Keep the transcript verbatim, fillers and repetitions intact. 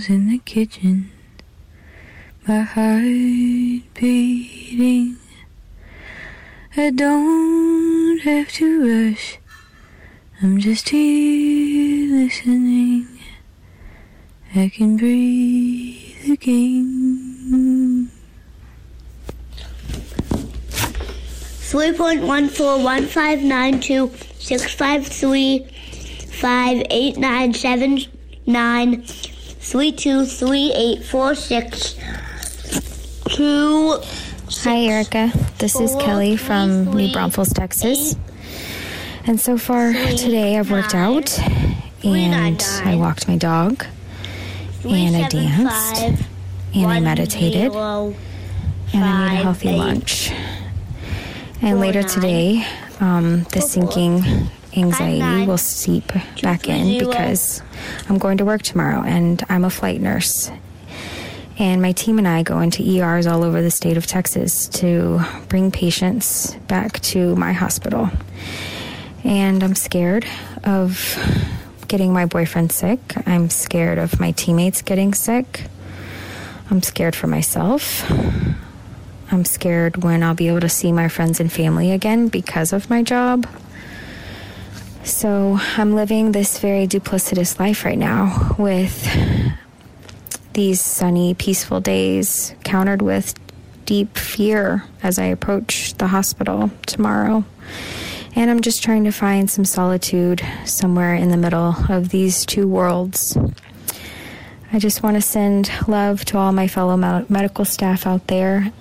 in the kitchen, my heart beating. I don't have to rush, I'm just here listening. I can breathe again. three point one four one five nine two six five three five eight nine seven nine three two three eight four six two. Hi, Erica. This is Kelly from New Braunfels, Texas. And so far today I've worked out and I walked my dog and I danced and I meditated and I made a healthy lunch. And later today, um, the sinking anxiety will seep back in because I'm going to work tomorrow and I'm a flight nurse. And my team and I go into E Rs all over the state of Texas to bring patients back to my hospital. And I'm scared of getting my boyfriend sick. I'm scared of my teammates getting sick. I'm scared for myself. I'm scared when I'll be able to see my friends and family again because of my job. So I'm living this very duplicitous life right now with these sunny, peaceful days countered with deep fear as I approach the hospital tomorrow. And I'm just trying to find some solitude somewhere in the middle of these two worlds. I just want to send love to all my fellow med- medical staff out there